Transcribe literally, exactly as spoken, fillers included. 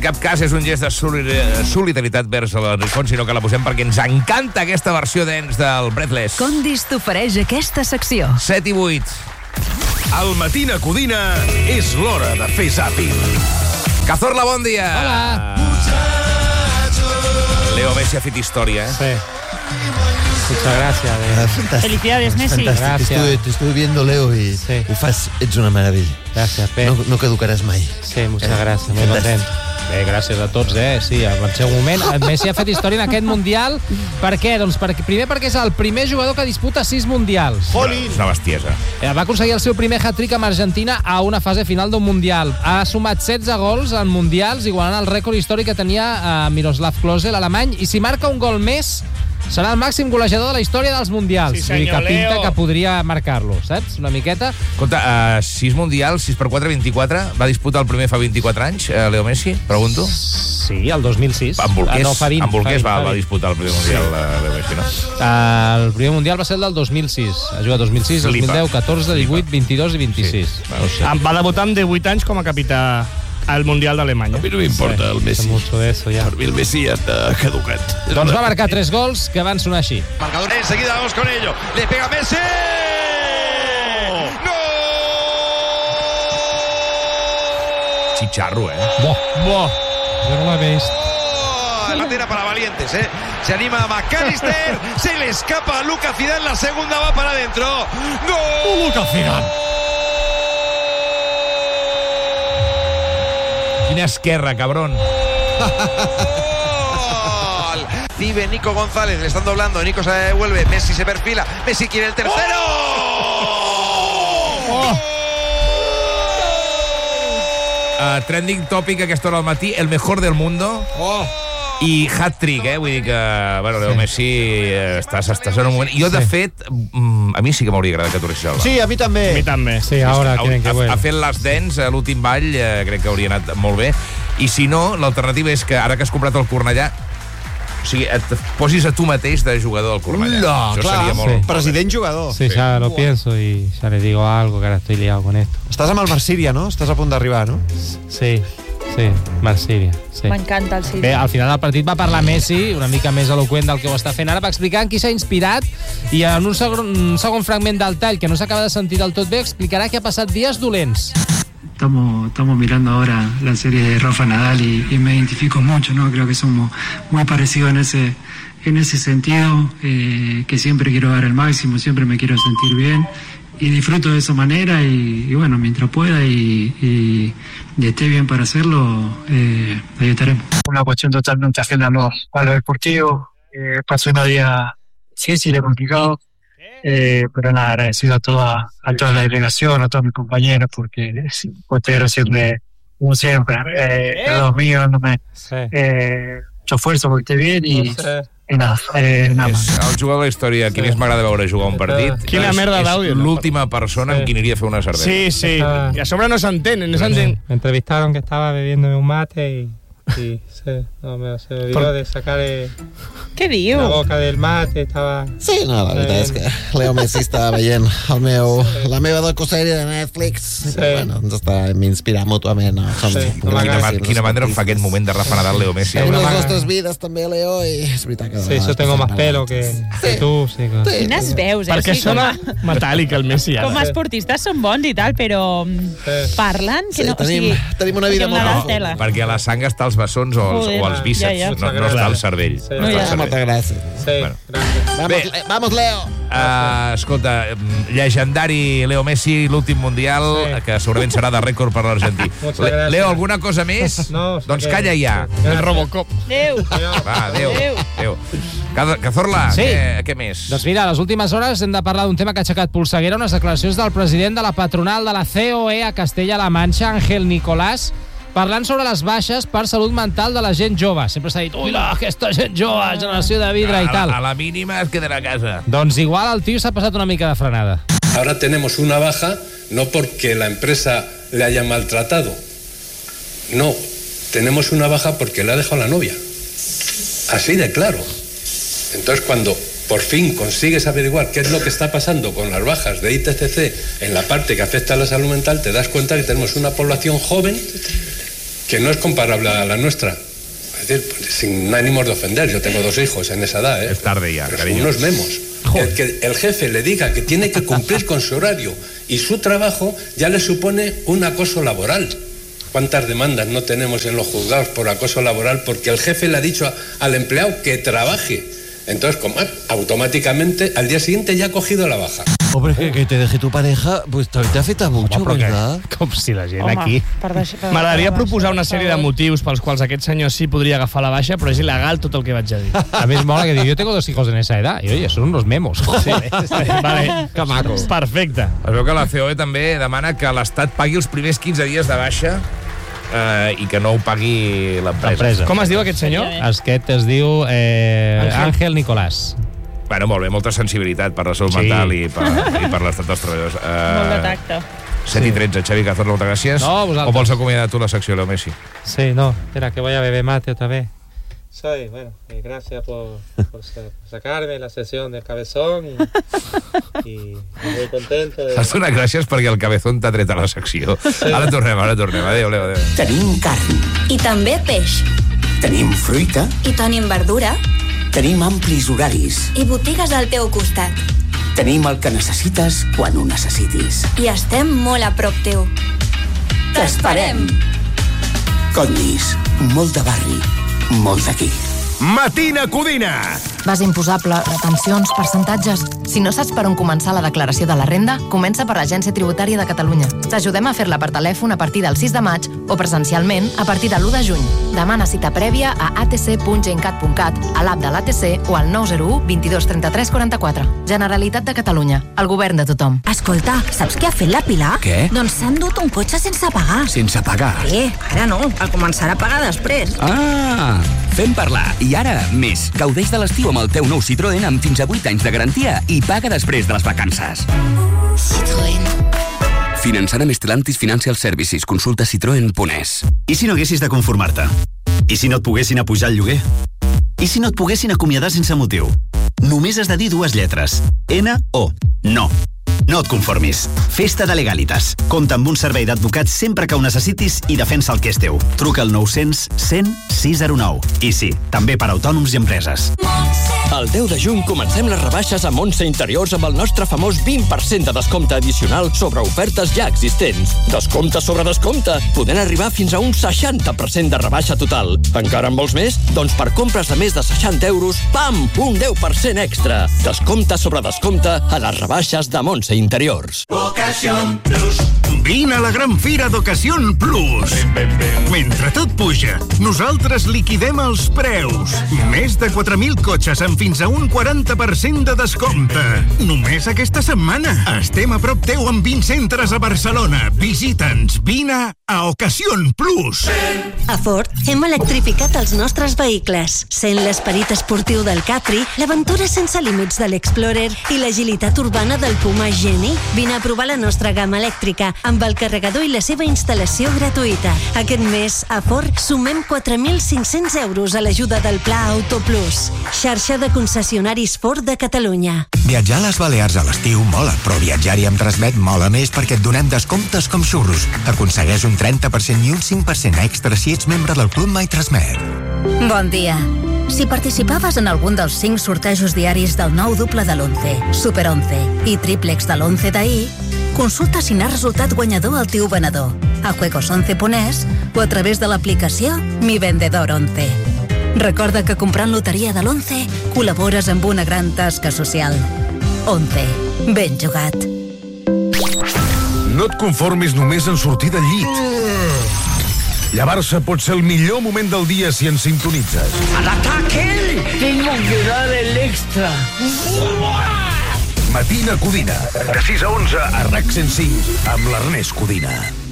cap cas és un gest de solidaritat vers l'Enricón, sinó que la posem perquè ens encanta aquesta versió dance del Breathless. Condis t'ofereix aquesta secció. set i vuit. Al Matina Codina és l'hora de fer zàping. Cazorla, bon dia. Hola. Leo Messi ha fet història, eh? Sí. Muchas gracias. Ah, fantástico. Felicidades, Messi. Fantástico. Gracias. Te estuve, te estuve viendo, Leo, y, Sí. y fas, ets una meravella. Gràcies, Pep. No, no caducaràs mai. Sí, muchas Eh, gràcies. Molt fantàstic. content. Bé, gràcies a tots, eh? Sí, en seu moment. El Messi ha fet història en aquest Mundial. Per què? Doncs perquè, primer perquè és el primer jugador que disputa sis Mundials. És una bestiesa. Eh, Va aconseguir el seu primer hat-trick amb Argentina a una fase final d'un Mundial. Ha sumat setze gols en Mundials, igualant el rècord històric que tenia eh, Miroslav Klose, l'alemany, i si marca un gol més, serà el màxim golejador de la història dels Mundials. Sí, Vull dir senyor que pinta Leo. que podria marcar-lo, saps? Una miqueta. Escolta, uh, sis mundials, sis per quatre, vint-i-quatre. Va disputar el primer fa vint-i-quatre anys, uh, Leo Messi, pregunto. Sí, el dos mil sis. En Bolquers, Ah, no, fa vint, en Bolquers fa va, vint, va fa vint. disputar el primer mundial de Leo Messi, no? Uh, el primer Mundial va ser el del dos mil sis. Ha jugat dos mil sis, dos mil Flipa. deu, catorze, divuit, vint-i-dos i vint-i-sis. Sí. No ho sé. Em va debutar amb divuit anys com a capità al Mundial d'Alemanya. A mi no m'importa el Sé Messi. mucho de eso ya. Per mi el Messi ja està caducat. Doncs va marcar tres gols que van sonar així. Marcador, enseguida vamos con ello. Le pega Messi. ¡No! Chicharro, eh? Bo, bo. Jo no l'he vist. Bandera para valientes, ¿eh? Se anima McAllister. Se le escapa a Lucas Zidane. La segunda va para adentro. ¡Gol! Lucas Zidane. Quina esquerra, cabrón. ¡Gol! Vive Nico González. Le están doblando. Nico se devuelve. Messi se perfila. Messi quiere el tercero. Uh, trending topic a aquesta hora al matí, el mejor del mundo. Oh. I hat-trick, eh? Vull dir que, bueno, Leo Sí. Messi eh, estàs, estàs en un moment... Jo, de Sí. fet, mm, a mi sí que m'hauria agradat que tornessis a Alba. Sí, a mi també. A mi també. Sí, ahora quieren que ha, vuelva. ha fet les dents a l'últim ball, eh, crec que hauria anat molt bé. I si no, l'alternativa és que ara que has comprat el Cornellà, o sigui, et posis a tu mateix de jugador del Cornellà. No, Això clar. seria molt... Sí. President jugador. Sí, ya lo pienso y ya le digo algo, que ahora estoy liado con esto. Estàs amb el Marsiria, no? Estàs a punt d'arribar, no? Sí, sí, Marsilia, sí. M'encanta el City. Bé, al final del partit va parlar Messi, una mica més eloqüent del que ho està fent ara, va explicar en qui s'ha inspirat i en un segon, un segon fragment del tall que no s'acaba de sentir del tot bé explicarà que ha passat dies dolents. Estamos, estamos mirando ahora la serie de Rafa Nadal y, y me identifico mucho, ¿no? Creo que somos muy parecidos en ese, en ese sentido, eh, que siempre quiero dar el máximo, siempre me quiero sentir bien y disfruto de esa manera y, y bueno, mientras pueda y, y, y esté bien para hacerlo, eh, ahí estaremos. Una cuestión totalmente ajena a lo, a lo deportivo, eh, pasó un día difícil y complicado. Eh, pero nada, agradecido a toda, a toda la delegación, a todos mis compañeros, porque considero siempre, como siempre, eh, los míos, dándome Sí. eh, mucho esfuerzo porque esté bien y, No sé. y nada, eh, nada És más. el jugador de la història, qui més m'agrada veure jugar un partit. Quina és- merda d'àudio, És no? l'última persona amb qui aniria a fer una cervesa. Sí, sí. Ah. I a sobre no s'entén, no s'entén. Me entrevistaron que estaba bebiéndome un mate y, y se, no, me, se me olvidó Por- de sacar eh, Què diu? la boca del mate, estaba... Sí, no, la veritat és que Leo Messi està veient el meu, la meva docosèrie de Netflix. Sí. Sí. Bueno, ens està m'inspirant mútuament. No? Som Sí, no Quina, m'agrada. man- quina manera em fa aquest moment de Rafa Nadal, Leo Messi. Sí, En una les maga. nostres vides també, Leo, i és veritat que... de Sí, vegades yo tengo más passem pelo per que, altres. que tú, sí. claro. Sí. Quines veus, eh? Perquè O sigui, sona com a- metàl·lic el Messi Com a ara. esportistes són bons i tal, però Sí. parlen que Sí, no... tenim, o sigui, tenim una vida que molt... una No, tela. perquè a la sang està als bessons o als, Joder, o als bíceps, ja, ja. No, no està al cervell. Sí. No No, està ja. al cervell. Moltes gràcies. Sí, Bueno. gracias. Vamos, Bé. Le- vamos, Leo! Uh, escolta, mm, llegendari Leo Messi, l'últim mundial, Sí. que segurament serà de rècord per l'argentí. Moltes Le- gràcies. Leo, alguna cosa més? No, doncs sí. calla ja. El Robocop. Adéu. Va, adéu. Adéu. adéu. Ca- Cazorla, Sí. què, què més? Doncs mira, a les últimes hores hem de parlar d'un tema que ha aixecat polseguera, unes declaracions del president de la patronal de la C O E a Castella-La Manxa, Ángel Nicolás, parlant sobre les baixes per salut mental de la gent jove. Sempre s'ha dit, ui, la, aquesta gent jove, generació de vidre i a, tal. la, a la mínima es quedarà a casa. Doncs igual el tio s'ha passat una mica de frenada. Ahora tenemos una baja no porque la empresa le haya maltratado, no, tenemos una baja porque le ha dejado la novia. Así de claro. Entonces cuando por fin consigues averiguar qué es lo que está pasando con las bajas de I T C C en la parte que afecta a la salud mental, te das cuenta que tenemos una población joven que no es comparable a la nuestra. Es decir, sin ánimos de ofender, yo tengo dos hijos en esa edad, ¿eh? Es tarde ya, Pero cariño. unos memos. El que el jefe le diga que tiene que cumplir con su horario y su trabajo ya le supone un acoso laboral. ¿Cuántas demandas no tenemos en los juzgados por acoso laboral porque el jefe le ha dicho a, al empleado que trabaje? Entonces, como automáticamente al día siguiente ya ha cogido la baja. Hombre, que, que te deje tu pareja, pues también te afecta mucho, Home, ¿verdad? Que, com si la gent Home, aquí... per deixar- per- M'agradaria per proposar una baixar, sèrie de per favor. motius pels quals aquest senyor sí podria agafar la baixa, però és il·legal tot el que vaig a dir. A més, mola que diu, yo tengo dos hijos en esa edad. Y oye, son unos memos. Sí, vale. Que maco. Perfecte. Es veu que la C O E també demana que l'Estat pagui els primers quinze dies de baixa eh, i que no ho pagui l'empresa. L'empresa. Com es diu aquest senyor? Aquest es diu eh, Àngel. Àngel Nicolás. Bueno, molt bé, molta sensibilitat per la salut Sí. mental i per, i per l'estat dels treballadors. Molt de Uh, tacte. set i tretze, Xavi Cazorla, moltes gràcies. No, vosaltres. O vols acomiadar tu la secció, Leo Messi? Sí, no, espera, que voy a beber mate otra vez. Soy, bueno, eh, gracias por, por sa- sacarme la sesión del cabezón y, y muy contento de... Has donat gràcies perquè el cabezón t'ha tret a la secció. Sí. Ara tornem, ara tornem. Adéu, Leo, adéu. Tenim carn, I també peix. tenim fruita, I tenim verdura. tenim amplis horaris, I botigues al teu costat. tenim el que necessites quan ho necessitis. I estem molt a prop teu. T'esperem. Condis, molt de barri, molt d'aquí. Matina Codina. Base imposable, retencions, percentatges... Si no saps per on començar la declaració de la renda, comença per l'Agència Tributària de Catalunya. T'ajudem a fer-la per telèfon a partir del sis de maig o presencialment a partir de l'u de juny. Demana cita prèvia a a t c punt gencat punt cat, a l'app de l'A T C o al nou zero u vint dos trenta tres quaranta quatre. Generalitat de Catalunya, el govern de tothom. Escolta, saps què ha fet la Pilar? Què? Doncs s'han dut un cotxe sense pagar. Sense pagar? Eh, ara no, el començarà a pagar després. Ah, fem parlar. I ara, més. Gaudeix de l'estiu amb el teu nou Citroën amb fins a vuit anys de garantia i paga després de les vacances. Citroën. Finançant amb Stellantis Financial Services. Consulta citroen punt es. I si no haguessis de conformar-te? I si no et poguessin apujar el lloguer? I si no et poguessin acomiadar sense motiu? Només has de dir dues lletres. N O. No. No et conformis. Festa de Legalitas. Compta amb un servei d'advocats sempre que ho necessitis i defensa el que és teu. Truca al nou cents cent sis zero nou. I sí, també per autònoms i empreses. El deu de juny comencem les rebaixes a Montse Interiors amb el nostre famós vint per cent de descompte addicional sobre ofertes ja existents. Descompte sobre descompte, podent arribar fins a un seixanta per cent de rebaixa total. Encara en vols més? Doncs per compres de més de seixanta euros, pam! Un deu per cent extra. Descompte sobre descompte a les rebaixes de Montse Interiors. Ocasión Plus. Vine a la gran fira d'Ocasión Plus. Mentre tot puja, nosaltres liquidem els preus. Més de quatre mil cotxes amb fins a un quaranta per cent de descompte. Només aquesta setmana. Estem a prop teu amb vint centres a Barcelona. Visita'ns. Vine a Ocasión Plus. A Ford hem electrificat els nostres vehicles. Sent l'esperit esportiu del Capri, l'aventura sense límits de l'Explorer i l'agilitat urbana del Puma Geni. Vine a provar la nostra gamma elèctrica amb el carregador i la seva instal·lació gratuïta. Aquest mes, a Ford, sumem quatre mil cinc-cents euros a l'ajuda del Pla Auto Plus. Xarxa de concessionaris Ford de Catalunya. Viatjar a les Balears a l'estiu mola, però viatjar-hi amb Transmet mola més perquè et donem descomptes com xurros. Aconsegueix un trenta per cent i un cinc per cent extra si ets membre del Club My Transmet. Bon dia. Si participaves en algun dels cinc sortejos diaris del nou duple de l'once, Super onze i triplex de l'once d'ahir, consulta si n'ha resultat guanyador el teu venedor a juegos once punt es o a través de l'aplicació Mi Vendedor once. Recorda que comprant loteria de l'once col·labores amb una gran tasca social. once. Ben jugat. No et conformis només en sortir del llit. Llevar-se pot ser el millor moment del dia si ens sintonitzes. ¡Al ataque! ¡Tengo que dar el extra! Matina Codina, de sis a onze a RAC cent cinc, amb l'Ernest Codina.